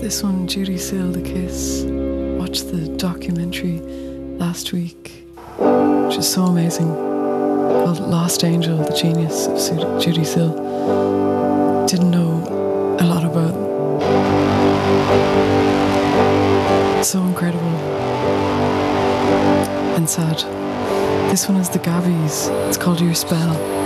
This one, Judy Sill, The Kiss. Watched the documentary last week, which is so amazing, called Lost Angel, the genius of Judy Sill. Didn't know a lot about. So incredible and sad. This one is the Gabbies. It's called Your Spell.